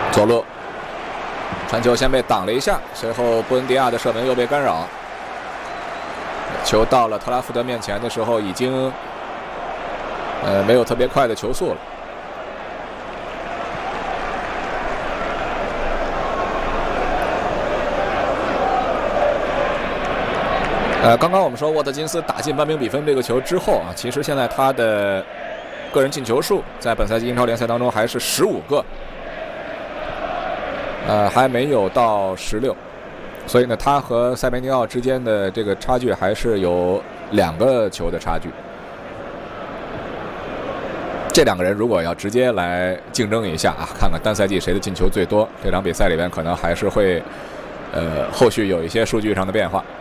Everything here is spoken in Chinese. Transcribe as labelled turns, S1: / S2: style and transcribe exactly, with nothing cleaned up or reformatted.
S1: 左路传球先被挡了一下，随后布恩迪亚的射门又被干扰。球到了特拉福德面前的时候，已经呃没有特别快的球速了。呃，刚刚我们说沃特金斯打进扳平比分这个球之后啊，其实现在他的个人进球数在本赛季英超联赛当中还是十五个，呃，还没有到十六，所以呢，他和塞梅尼奥之间的这个差距还是有两个球的差距。这两个人如果要直接来竞争一下啊，看看单赛季谁的进球最多，这场比赛里边可能还是会呃后续有一些数据上的变化。